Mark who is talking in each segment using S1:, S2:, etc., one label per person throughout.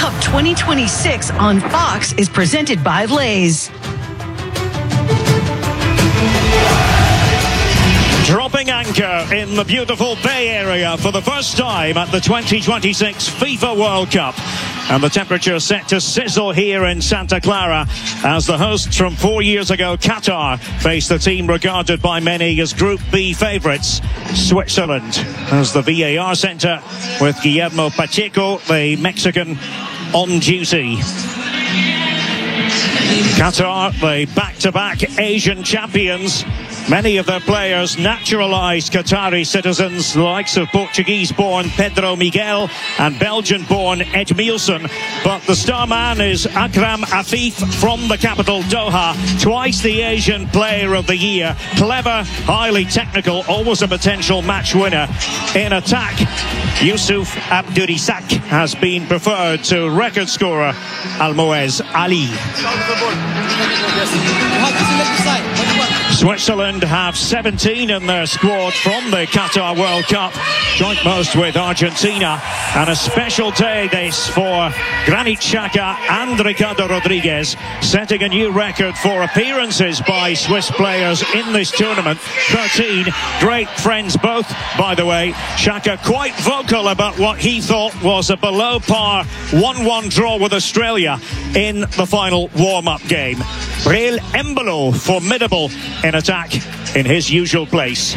S1: Cup 2026 on Fox is presented by Lay's.
S2: Dropping anchor in the beautiful Bay Area for the first time at the 2026 FIFA World Cup. And the temperature set to sizzle here in Santa Clara as the hosts from 4 years ago, Qatar, face the team regarded by many as Group B favourites, Switzerland. As the VAR centre with Guillermo Pacheco, the Mexican, on duty. Qatar, the back-to-back Asian champions. Many of their players naturalised Qatari citizens, the likes of Portuguese-born Pedro Miguel and Belgian-born Edmilson. But the star man is Akram Afif from the capital Doha, twice the Asian Player of the Year. Clever, highly technical, always a potential match winner. In attack, Yusuf Abdurisak has been preferred to record scorer Almoez Ali. Switzerland have 17 in their squad from the Qatar World Cup, joint most with Argentina. And a special day this for Granit Xhaka and Ricardo Rodriguez, setting a new record for appearances by Swiss players in this tournament. 13, great friends both, by the way. Xhaka quite vocal about what he thought was a below par 1-1 draw with Australia in the final warm-up game. Breel Embolo, formidable in attack in his usual place.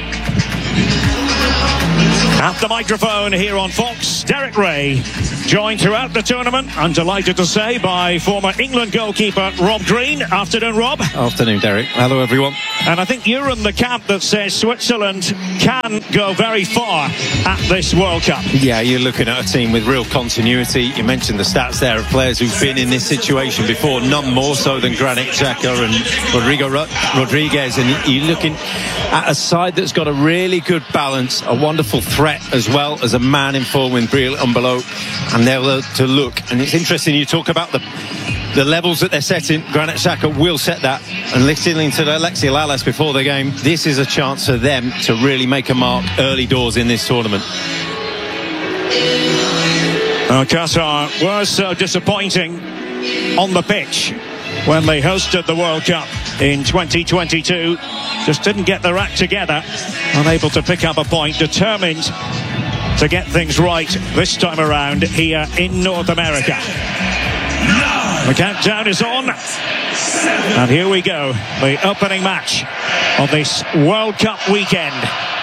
S2: At the microphone here on Fox, Derek Ray, joined throughout the tournament, I'm delighted to say, by former England goalkeeper Rob Green. Afternoon, Rob.
S3: Afternoon, Derek. Hello, everyone.
S2: And I think you're in the camp that says Switzerland can go very far at this World Cup.
S3: Yeah, you're looking at a team with real continuity. You mentioned the stats there of players who've been in this situation before, none more so than Granit Xhaka and Rodrigo Rodriguez. And you're looking at a side that's got a really good balance, a wonderful threat as well as a man in form with Breel Embolo. And they're to look. And it's interesting you talk about the levels that they're setting. Granit Xhaka will set that. And listening to Alexi Lalas before the game, this is a chance for them to really make a mark early doors in this tournament.
S2: Qatar was so disappointing on the pitch when they hosted the World Cup in 2022. Just didn't get their act together. Unable to pick up a point. Determined to get things right this time around here in North America. The countdown is on, and here we go, the opening match of this World Cup weekend.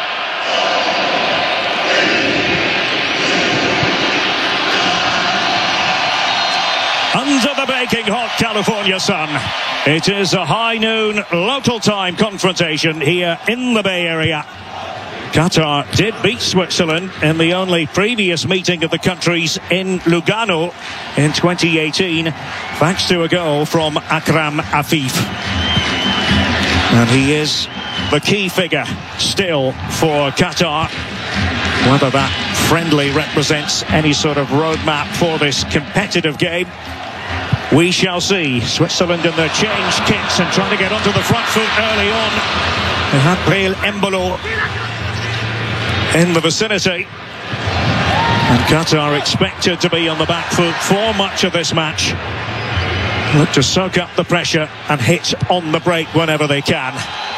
S2: Under the baking hot California sun, it is a high noon local time confrontation here in the Bay Area. Qatar did beat Switzerland in the only previous meeting of the countries in Lugano in 2018, thanks to a goal from Akram Afif. And he is the key figure still for Qatar. Whether that friendly represents any sort of roadmap for this competitive game, we shall see. Switzerland in their change kits and trying to get onto the front foot early on. They had Breel Embolo in the vicinity, and Qatar expected to be on the back foot for much of this match. Look to soak up the pressure and hit on the break whenever they can.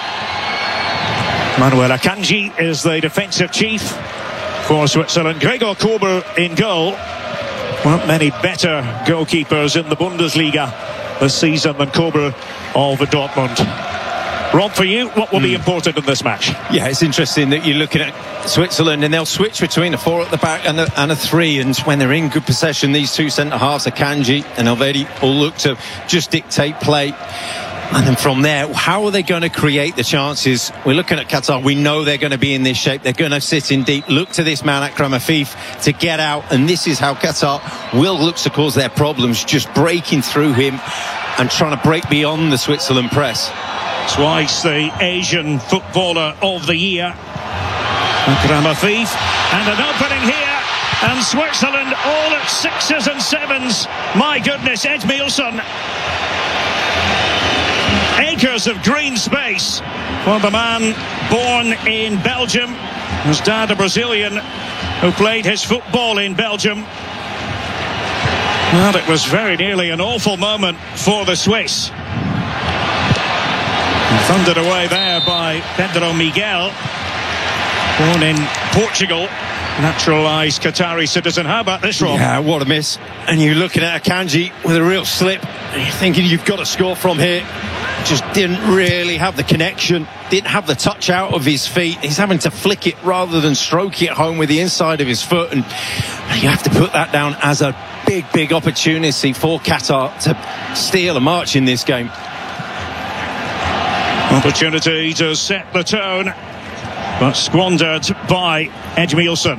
S2: Manuel Akanji is the defensive chief for Switzerland. Gregor Kobel in goal. Weren't many better goalkeepers in the Bundesliga this season than Kobel of Dortmund. Rob, for you, what will be important in this match?
S3: Yeah, it's interesting that you're looking at Switzerland and they'll switch between a 4 at the back and a 3, and when they're in good possession, these two centre-halves, Akanji and Elvedi, will look to just dictate play. And then from there, how are they going to create the chances? We're looking at Qatar. We know they're going to be in this shape. They're going to sit in deep. Look to this man, Akram Afif, to get out. And this is how Qatar will look to cause their problems, just breaking through him and trying to break beyond the Switzerland press.
S2: Twice the Asian Footballer of the Year, Akram Afif, and an opening here, and Switzerland all at 6s and 7s. My goodness, Edmilson. Acres of green space for the man born in Belgium. His dad a Brazilian who played his football in Belgium. Well, it was very nearly an awful moment for the Swiss. Thundered away there by Pedro Miguel, born in Portugal, naturalised Qatari citizen. How about this, Rob?
S3: Yeah, what a miss. And you're looking at Akanji with a real slip. And you're thinking you've got to score from here. Just didn't really have the connection, didn't have the touch out of his feet. He's having to flick it rather than stroke it home with the inside of his foot. And you have to put that down as a big opportunity for Qatar to steal a march in this game.
S2: Opportunity to set the tone, but squandered by Edmilson.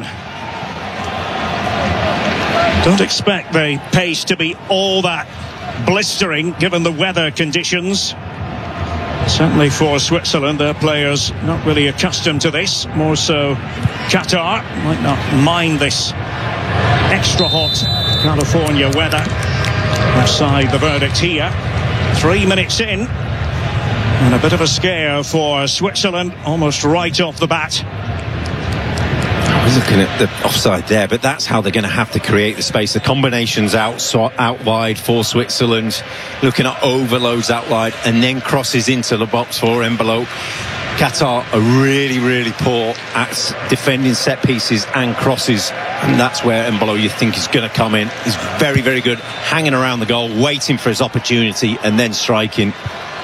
S2: Don't expect the pace to be all that blistering given the weather conditions. Certainly for Switzerland, their players not really accustomed to this. More so Qatar might not mind this extra hot California weather. Outside the verdict here. 3 minutes in. And a bit of a scare for Switzerland, almost right off the bat.
S3: I was looking at the offside there, but that's how they're going to have to create the space. The combinations out wide for Switzerland, looking at overloads out wide, and then crosses into the box for Embolo. Qatar are really poor at defending set pieces and crosses, and that's where Embolo, you think, is going to come in. He's very good, hanging around the goal, waiting for his opportunity, and then striking.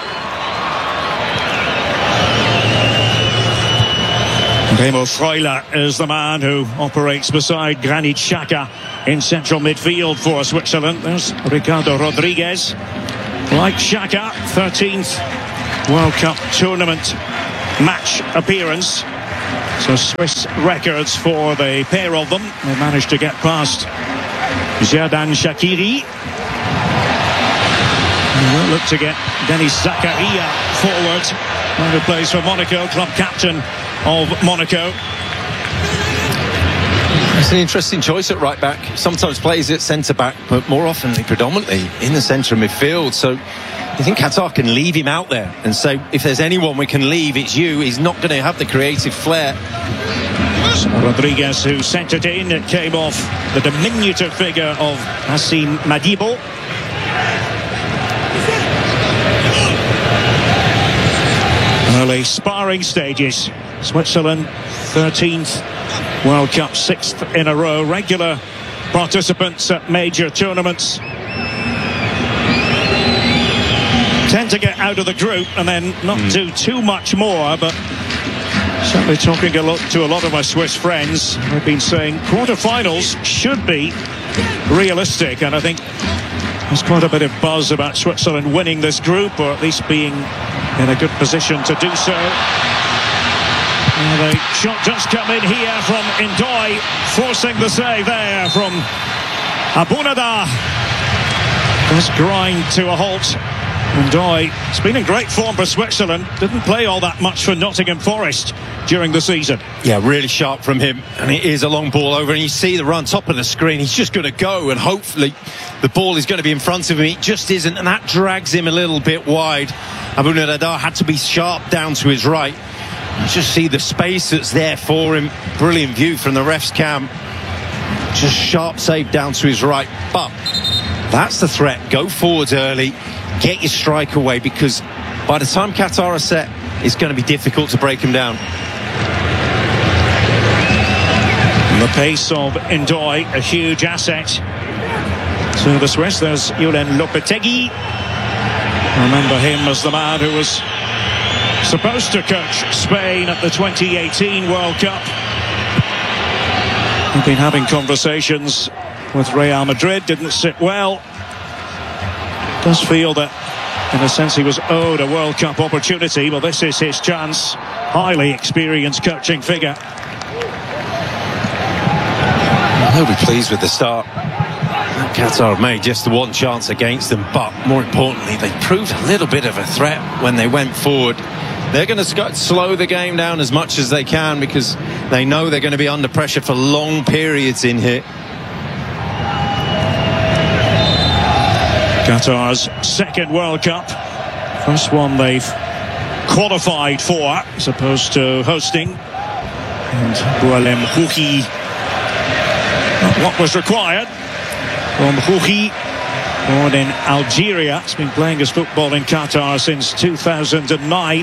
S2: Remo Freuler is the man who operates beside Granit Xhaka in central midfield for Switzerland. There's Ricardo Rodriguez. Like Xhaka, 13th World Cup tournament match appearance. So Swiss records for the pair of them. They managed to get past Xherdan Shaqiri. We'll look to get Denis Zakaria forward, who plays for Monaco, club captain of Monaco.
S3: It's an interesting choice at right back. Sometimes plays at centre back, but more often, predominantly in the centre of midfield. So you think Qatar can leave him out there and say, if there's anyone we can leave, it's you. He's not going to have the creative flair.
S2: Rodriguez, who sent it in, it came off the diminutive figure of Hassim Madibo. Early sparring stages. Switzerland 13th World Cup, 6th in a row, regular participants at major tournaments. Tend to get out of the group and then not do too much more, but certainly talking to a lot of my Swiss friends, I've been saying quarter-finals should be realistic, and I think there's quite a bit of buzz about Switzerland winning this group, or at least being in a good position to do so. The shot just come in here from Ndoye, forcing the save there from Abounadah. Does grind to a halt. Ndoye has been in great form for Switzerland. Didn't play all that much for Nottingham Forest during the season.
S3: Yeah, really sharp from him. And it is a long ball over, and you see the run top of the screen. He's just going to go, and hopefully the ball is going to be in front of him. It just isn't, and that drags him a little bit wide. Abounadah had to be sharp down to his right. You just see the space that's there for him. Brilliant view from the ref's cam. Just sharp save down to his right. But that's the threat. Go forward early. Get your strike away, because by the time Qatar are set, it's going to be difficult to break him down.
S2: And the pace of Ndoye, a huge asset to the Swiss. There's Julen Lopetegui. Remember him as the man who was supposed to coach Spain at the 2018 World Cup. We've been having conversations with Real Madrid, didn't sit well. Does feel that in a sense he was owed a World Cup opportunity. Well, this is his chance. Highly experienced coaching figure.
S3: He'll be pleased with the start. Qatar have made just the one chance against them, but more importantly, they proved a little bit of a threat when they went forward. They're going to slow the game down as much as they can, because they know they're going to be under pressure for long periods in here.
S2: Qatar's second World Cup. First one they've qualified for, as opposed to hosting. And Boualem Khouki, not what was required. from Rougi, born in Algeria. He's been playing his football in Qatar since 2009.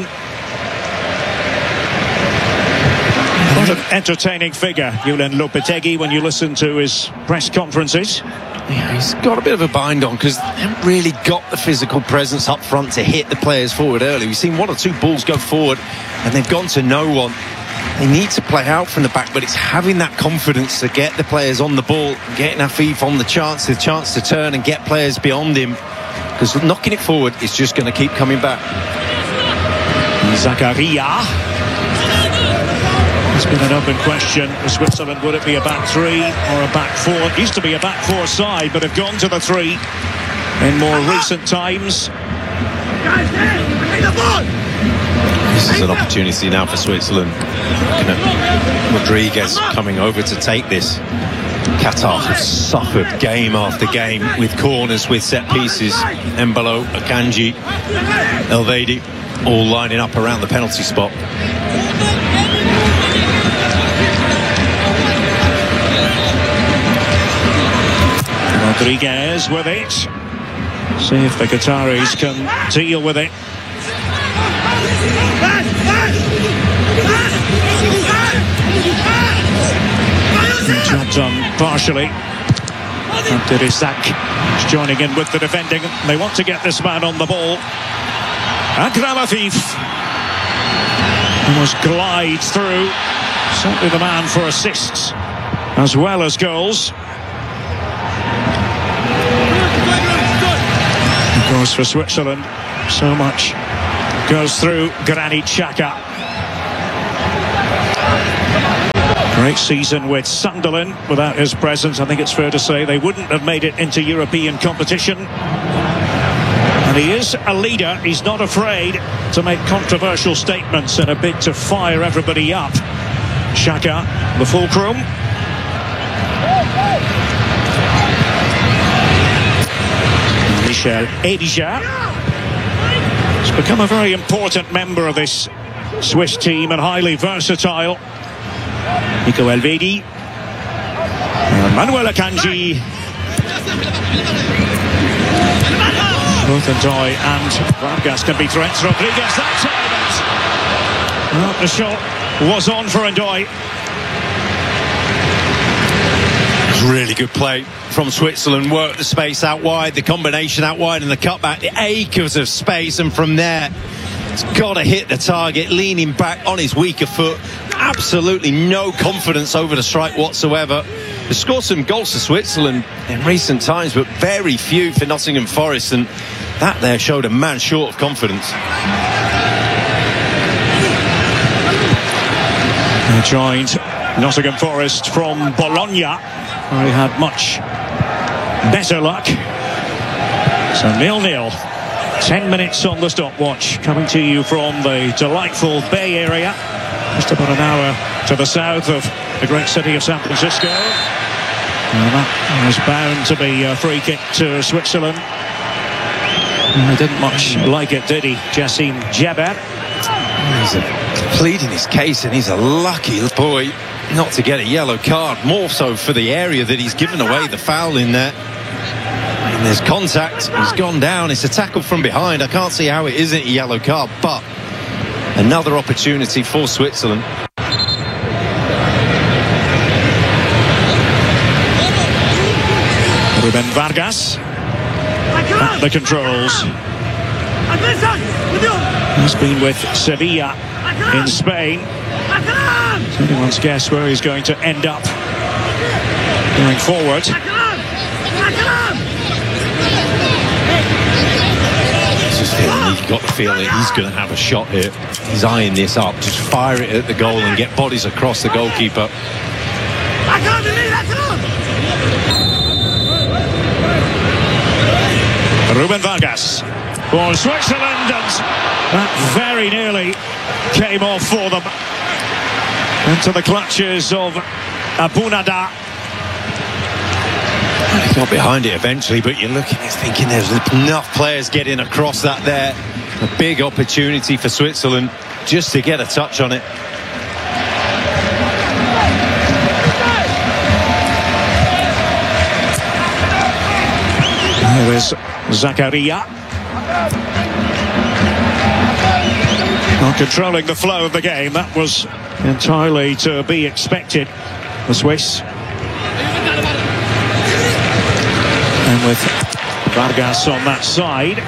S2: What an entertaining figure, Julen Lopetegui, when you listen to his press conferences.
S3: Yeah, he's got a bit of a bind on because they haven't really got the physical presence up front to hit the players forward early. We've seen one or two balls go forward and they've gone to no one. They need to play out from the back, but it's having that confidence to get the players on the ball, getting Afif on the chance to turn and get players beyond him, because knocking it forward is just going to keep coming back.
S2: Zakaria. It's been an open question for Switzerland. Would it be a back three or a back four? It used to be a back four side, but have gone to the three in more recent times.
S3: This is an opportunity now for Switzerland. Looking at Rodriguez coming over to take this. Qatar have suffered game after game with corners, with set pieces. Embolo, Akanji, Elvedi all lining up around the penalty spot.
S2: Rodriguez with it. See if the Qataris can deal with it. Job done partially. Abdurisak is joining in with the defending. They want to get this man on the ball. Akram Afif almost glides through. Certainly the man for assists as well as goals. Of course, for Switzerland, so much goes through Granit Xhaka. Great season with Sunderland. Without his presence, I think it's fair to say they wouldn't have made it into European competition. And he is a leader. He's not afraid to make controversial statements in a bid to fire everybody up. Xhaka, the fulcrum. Michel Edija has become a very important member of this Swiss team and highly versatile. Nico Elvedi, Manuel Akanji, both Ndoye and Vargas can be threats. Rodriguez, that time, well, the shot was on for Ndoye.
S3: Really good play from Switzerland. Work the space out wide, the combination out wide and the cutback, the acres of space, and from there it's got to hit the target, leaning back on his weaker foot. Absolutely no confidence over the strike whatsoever. They scored some goals for Switzerland in recent times, but very few for Nottingham Forest, and that there showed a man short of confidence.
S2: Joined Nottingham Forest from Bologna, where he had much better luck. So 0-0. 10 minutes on the stopwatch, coming to you from the delightful Bay Area, just about an hour to the south of the great city of San Francisco. And that was bound to be a free kick to Switzerland. He didn't much like it, did he, Jassim Jabbar?
S3: He's pleading his case, and he's a lucky boy not to get a yellow card, more so for the area that he's given away the foul in there. And there's contact, he's gone down, it's a tackle from behind. I can't see how it isn't a yellow card, but another opportunity for Switzerland.
S2: Ruben Vargas at the controls. He's been with Sevilla in Spain. It's anyone's guess where he's going to end up going forward.
S3: You've got the feeling he's going to have a shot here. He's eyeing this up. Just fire it at the goal and get bodies across the goalkeeper.
S2: Ruben Vargas for Switzerland, and that very nearly came off for them. Into the clutches of Abunada.
S3: He got behind it eventually, but you're looking, you're thinking there's enough players getting across that there. A big opportunity for Switzerland just to get a touch on it.
S2: Here's Zakaria. Well, controlling the flow of the game, that was entirely to be expected, the Swiss. And with Vargas on that side,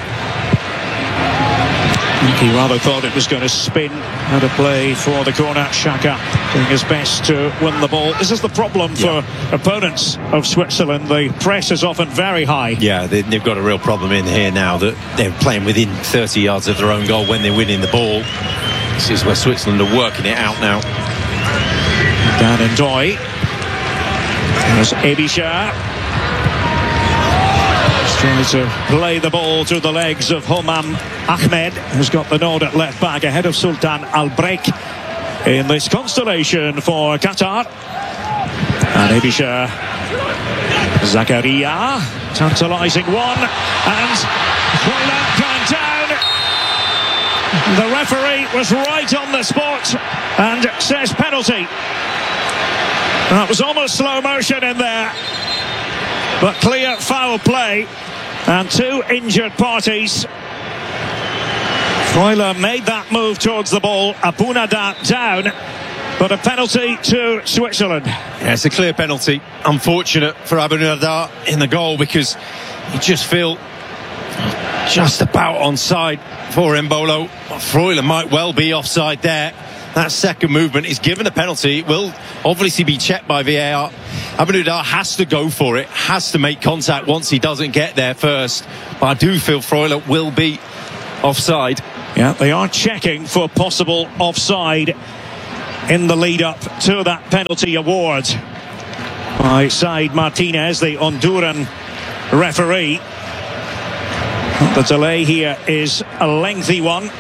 S2: I think he rather thought it was going to spin. Had a play for the corner. Xhaka doing his best to win the ball. This is the problem for opponents of Switzerland. The press is often very high.
S3: Yeah, they've got a real problem in here now that they're playing within 30 yards of their own goal when they're winning the ball. This is where Switzerland are working it out now.
S2: Dan N'Doye. There's Ebischer. Trying to play the ball through the legs of Homam Ahmed, who's got the nod at left back ahead of Sultan Al-Breik in this constellation for Qatar. And Ebischer, Zakaria, tantalising one, and Freuler going down. The referee was right on the spot and says penalty. That was almost slow motion in there, but clear foul play. And two injured parties. Freuler made that move towards the ball. Abunada down, but a penalty to Switzerland.
S3: Yeah, it's a clear penalty. Unfortunate for Abunada in the goal, because you just feel just about onside for Embolo. Freuler might well be offside there. That second movement is given a penalty. It will obviously be checked by VAR. Abunada has to go for it, has to make contact once he doesn't get there first. But I do feel Freuler will be offside.
S2: Yeah, they are checking for possible offside in the lead up to that penalty award by Said Martinez, the Honduran referee. The delay here is a lengthy one.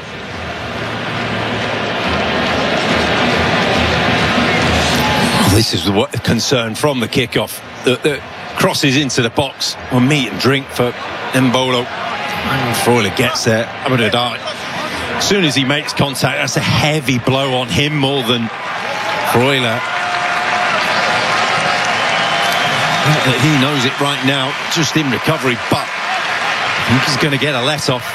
S3: This is what concern from the kickoff. The crosses into the box on meat and drink for Embolo. And Freuler gets there. Abunada, as soon as he makes contact, that's a heavy blow on him more than Freuler. He knows it right now, just in recovery, but I think he's going to get a let off.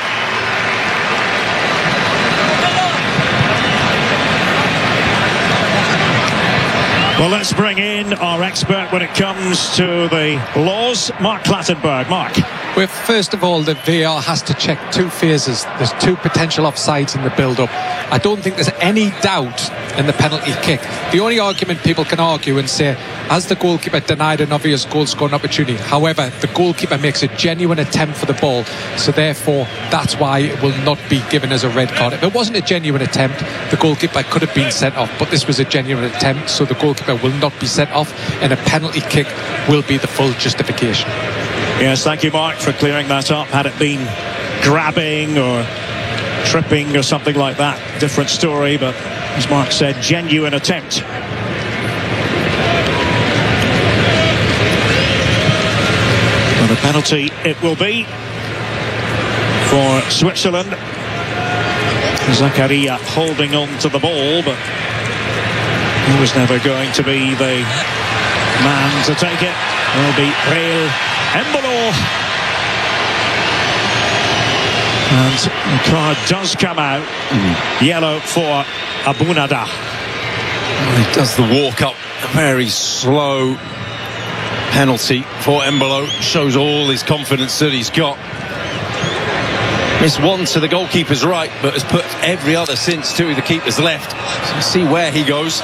S2: Well, let's bring in our expert when it comes to the laws, Mark Clattenburg. Mark.
S4: Well, first of all, the VAR has to check two phases. There's two potential offsides in the build-up. I don't think there's any doubt in the penalty kick. The only argument people can argue and say, has the goalkeeper denied an obvious goal-scoring opportunity? However, the goalkeeper makes a genuine attempt for the ball, so therefore that's why it will not be given as a red card. If it wasn't a genuine attempt, the goalkeeper could have been sent off, but this was a genuine attempt, so the goalkeeper will not be sent off, and a penalty kick will be the full justification.
S2: Yes, thank you, Mark, for clearing that up. Had it been grabbing or tripping or something like that, different story, but as Mark said, genuine attempt. And a penalty it will be for Switzerland. Zakaria holding on to the ball, but he was never going to be the man to take it. It'll be Breel Embolo. And the card does come out. Yellow for Abunada.
S3: He does the walk up, a very slow penalty for Embolo. Shows all his confidence that he's got. Missed one to the goalkeeper's right, but has put every other since to the keeper's left. So we'll see where he goes.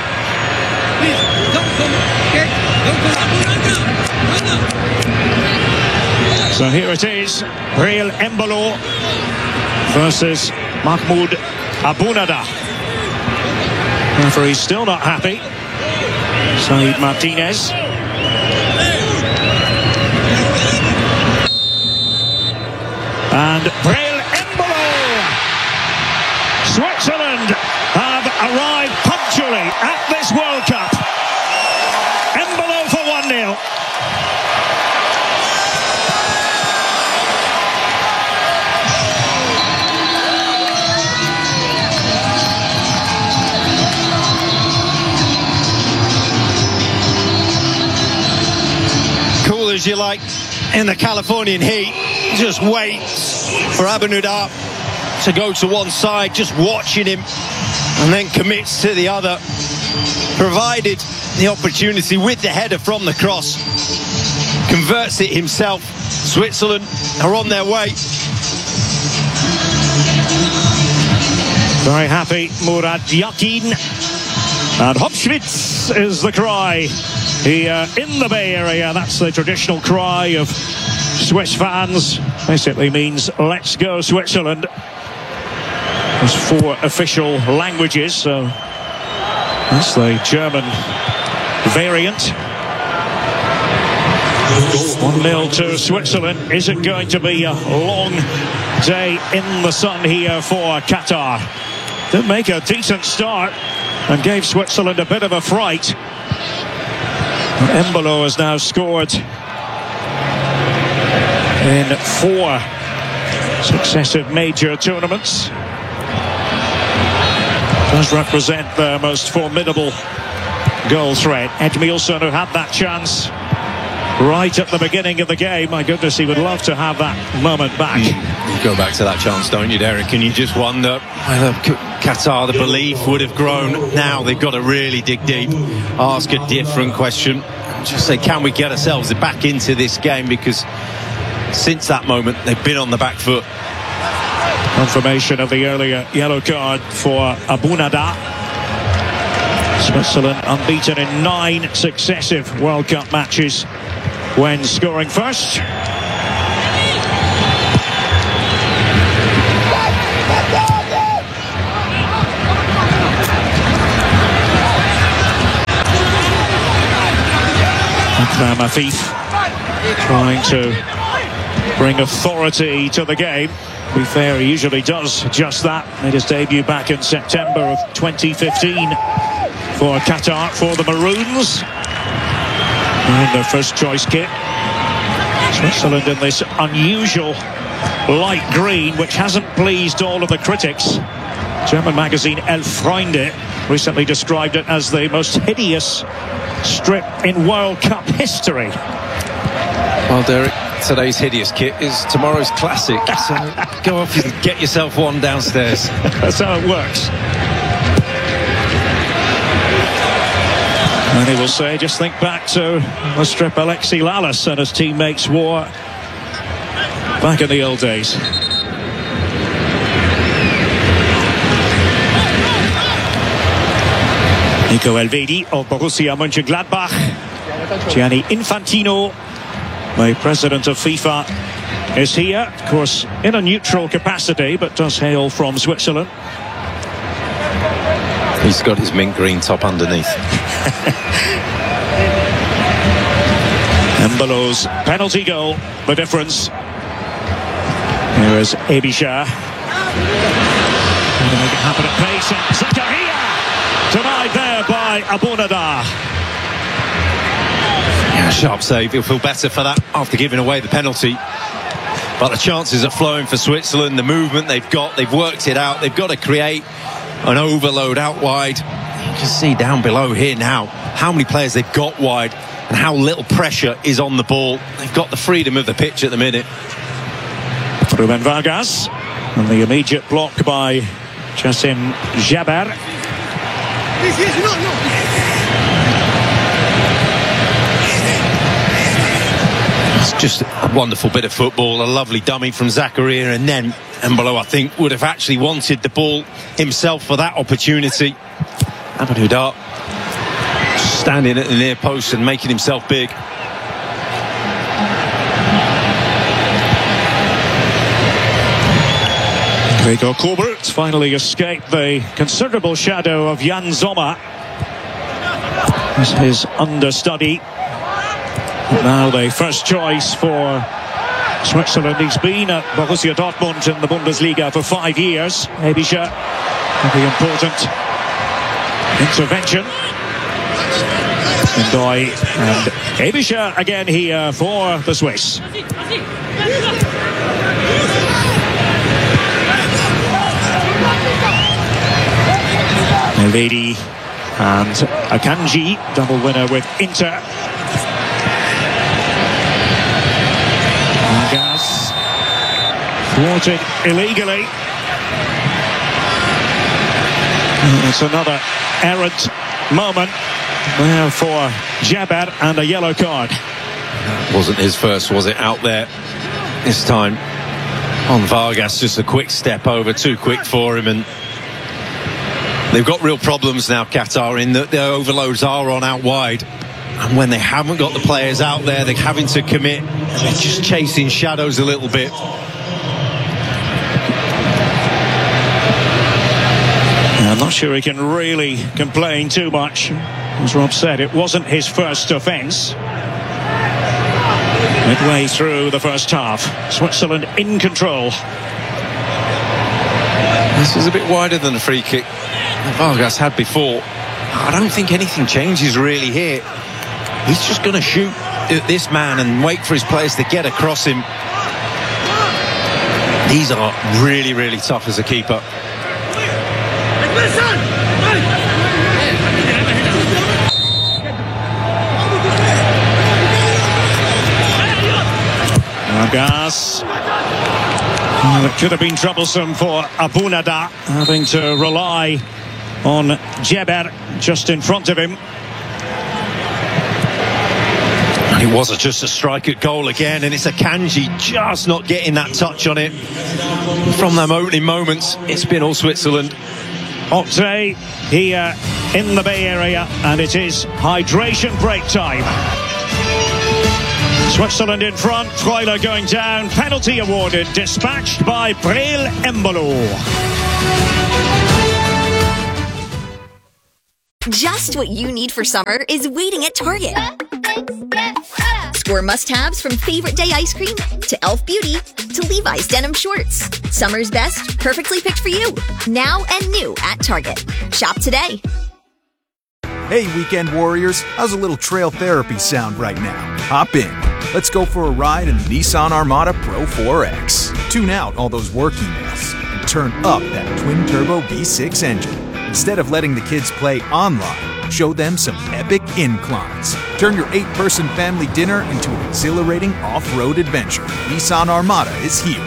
S2: So here it is, Breel Embolo versus Mahmoud Abunada. Referee's still not happy. Said Martinez. And Breel Embolo. Switzerland have arrived punctually at this World Cup. Embolo for 1-0.
S3: Cool as you like. in the Californian heat, just waits for Abu Nada to go to one side, just watching him, and then commits to the other. Provided the opportunity with the header from the cross, converts it himself. Switzerland are on their way.
S2: Very happy, Murat Yakin. And Hopschwitz is the cry here in the Bay Area. That's the traditional cry of Swiss fans. Basically means let's go Switzerland. There's 4 official languages, so that's the German variant. 1-0 to Switzerland. Is it going to be a long day in the sun here for Qatar? Did make a decent start and gave Switzerland a bit of a fright. Embolo has now scored in 4 successive major tournaments. Does represent their most formidable goal threat. Edmilson, who had that chance right at the beginning of the game. My goodness, he would love to have that moment back.
S3: You go back to that chance, don't you, Derek? And you just wonder whether Qatar, the belief would have grown. Now they've got to really dig deep, ask a different question, just say, can we get ourselves back into this game? Because since that moment, they've been on the back foot.
S2: Confirmation of the earlier yellow card for Abu Nada. Switzerland unbeaten in 9 successive World Cup matches when scoring first. Akram Afif trying to bring authority to the game. To be fair, he usually does just that. Made his debut back in September of 2015 for Qatar, for the Maroons. In their first choice kit. Switzerland in this unusual light green, which hasn't pleased all of the critics. German magazine El Freunde recently described it as the most hideous strip in World Cup history.
S3: Well, Derek, today's hideous kit is tomorrow's classic. So go off and get yourself one downstairs.
S2: That's how it works. And he will say, just think back to the strip Alexi Lalas and his teammates wore back in the old days. Nico Elvedi of Borussia Mönchengladbach. Gianni Infantino, the president of FIFA, is here, of course, in a neutral capacity, but does hail from Switzerland.
S3: He's got his mint green top underneath.
S2: Embolo's penalty goal, the difference. Here is Ebisha. Going to make it happen at pace. And Zakaria denied there by Abu Nada.
S3: Yeah, sharp save. He'll feel better for that after giving away the penalty. But the chances are flowing for Switzerland. The movement they've got, they've worked it out. They've got to create an overload out wide. You can see down below here now how many players they've got wide and how little pressure is on the ball. They've got the freedom of the pitch at the minute.
S2: Ruben Vargas, and the immediate block by Jassim Jaber.
S3: It's just a wonderful bit of football, a lovely dummy from Zakaria, and then Embolo, I think, would have actually wanted the ball himself for that opportunity. Abu Nada standing at the near post and making himself big.
S2: Gregor Kobert finally escaped the considerable shadow of Jan Sommer as his understudy. Now the first choice for Switzerland. He's been at Borussia Dortmund in the Bundesliga for 5 years. Ebisha, the important intervention. Ndoye and Ebisha again here for the Swiss. Elvedi and Akanji, double winner with Inter. Thwarted illegally. It's another errant moment there for Djeber, and a yellow card.
S3: That wasn't his first, was it, out there this time? On Vargas, just a quick step over, too quick for him, and they've got real problems now, Qatar, in that their overloads are on out wide, and when they haven't got the players out there, they're having to commit, and they're just chasing shadows a little bit.
S2: I'm not sure he can really complain too much. As Rob said, it wasn't his first offence. Midway through the first half, Switzerland in control.
S3: This is a bit wider than the free kick that Vargas had before. I don't think anything changes really here. He's just going to shoot at this man and wait for his players to get across him. These are really, really tough as a keeper.
S2: Vargas. It could have been troublesome for Abunada, having to rely on Djeber just in front of him.
S3: And it was just a strike at goal again, and it's Akanji just not getting that touch on it. From them opening moments, it's been all Switzerland.
S2: Hot day here in the Bay Area, and it is hydration break time. Switzerland in front, Freuler going down, penalty awarded, dispatched by Breel Embolo.
S5: Just what you need for summer is waiting at Target. Score must-haves from Favorite Day ice cream to Elf Beauty to Levi's denim shorts. Summer's best, perfectly picked for you. Now and new at Target. Shop today.
S6: Hey, weekend warriors, how's a little trail therapy sound right now? Hop in. Let's go for a ride in the Nissan Armada Pro 4X. Tune out all those work emails and turn up that twin-turbo V6 engine. Instead of letting the kids play online, show them some epic inclines. Turn your 8-person family dinner into an exhilarating off-road adventure. Nissan Armada is here.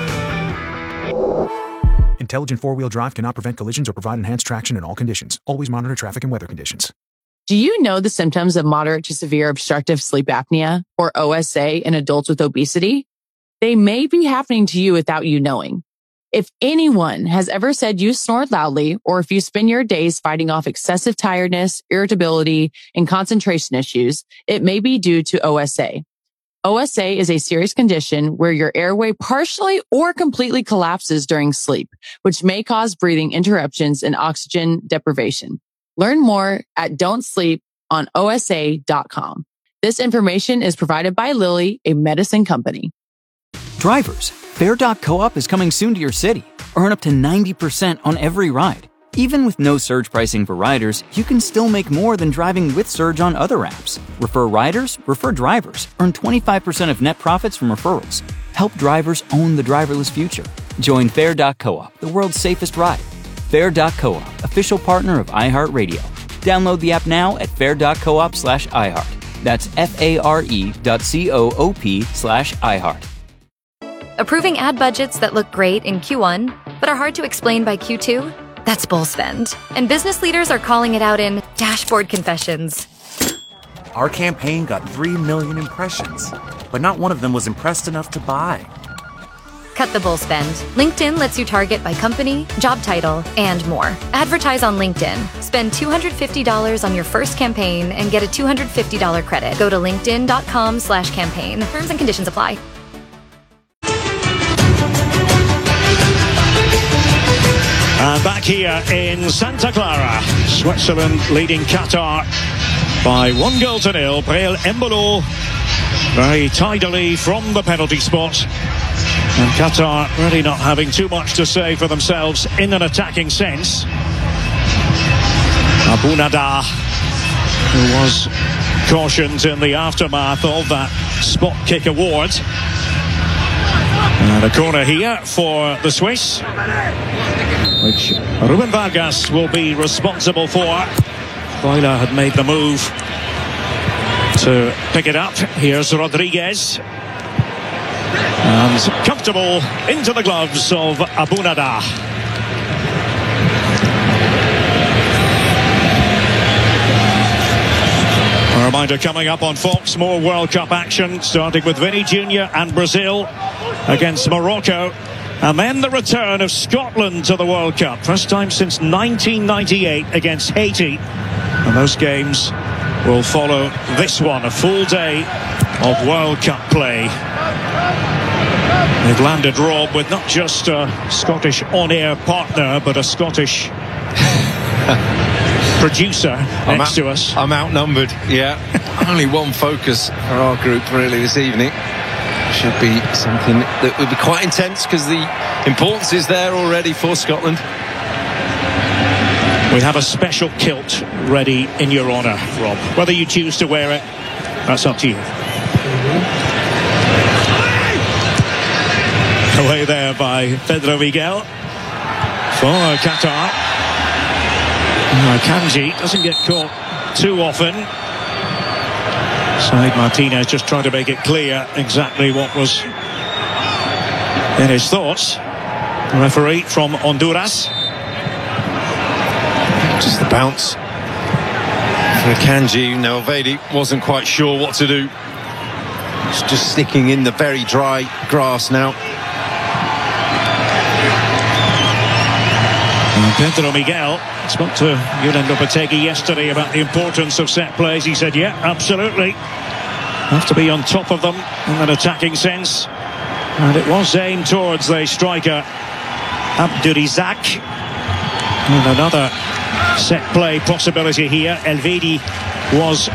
S6: Intelligent four-wheel drive cannot prevent collisions or provide enhanced traction in all conditions. Always monitor traffic and weather conditions.
S7: Do you know the symptoms of moderate to severe obstructive sleep apnea, or OSA, in adults with obesity? They may be happening to you without you knowing. If anyone has ever said you snore loudly, or if you spend your days fighting off excessive tiredness, irritability, and concentration issues, it may be due to OSA. OSA is a serious condition where your airway partially or completely collapses during sleep, which may cause breathing interruptions and oxygen deprivation. Learn more at don'tsleeponosa.com. This information is provided by Lilly, a medicine company.
S8: Drivers, Fair.coop is coming soon to your city. Earn up to 90% on every ride. Even with no surge pricing for riders, you can still make more than driving with surge on other apps. Refer riders, refer drivers. Earn 25% of net profits from referrals. Help drivers own the driverless future. Join Fair.coop, the world's safest ride. Fair.coop, official partner of iHeartRadio. Download the app now at fair.coop/iHeart. That's FARE.coop/iHeart.
S9: Approving ad budgets that look great in Q1, but are hard to explain by Q2? That's bull spend. And business leaders are calling it out in dashboard confessions.
S10: Our campaign got 3 million impressions, but not one of them was impressed enough to buy.
S9: Cut the bull spend. LinkedIn lets you target by company, job title, and more. Advertise on LinkedIn. Spend $250 on your first campaign and get a $250 credit. Go to linkedin.com/campaign. Terms and conditions apply.
S2: And back here in Santa Clara, Switzerland leading Qatar by 1-0. Breel Embolo very tidily from the penalty spot. And Qatar really not having too much to say for themselves in an attacking sense. Abunada, who was cautioned in the aftermath of that spot kick award. And a corner here for the Swiss, which Ruben Vargas will be responsible for. Freuler had made the move to pick it up. Here's Rodriguez. And And comfortable into the gloves of Abunada. A reminder coming up on Fox, more World Cup action, starting with Vinny Jr. and Brazil against Morocco. And then the return of Scotland to the World Cup. First time since 1998 against Haiti. And those games will follow this one, a full day of World Cup play. They've landed, Rob, with not just a Scottish on-air partner, but a Scottish producer next to us.
S3: I'm outnumbered, yeah. Only one focus for our group really this evening. Should be something that would be quite intense because the importance is there already for Scotland.
S2: We have a special kilt ready in your honour, Rob. Whether you choose to wear it, that's up to you. Away there by Pedro Miguel for Qatar. Kanji doesn't get caught too often. Said Martinez just trying to make it clear exactly what was in his thoughts. The referee from Honduras.
S3: Just the bounce for Kanji. Now Elvedi wasn't quite sure what to do. It's just sticking in the very dry grass now.
S2: Pedro Miguel spoke to Julen Lopetegui yesterday about the importance of set plays. He said, yeah, absolutely. Have to be on top of them in an attacking sense. And it was aimed towards the striker, Abdurizak. And another set play possibility here. Elvedi was